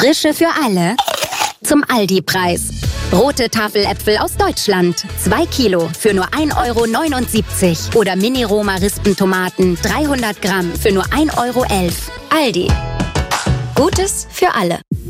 Frische für alle zum Aldi-Preis. Rote Tafeläpfel aus Deutschland. 2 Kilo für nur 1,79 € oder Mini-Roma-Rispentomaten 300 Gramm für nur 1,11 €. Aldi. Gutes für alle.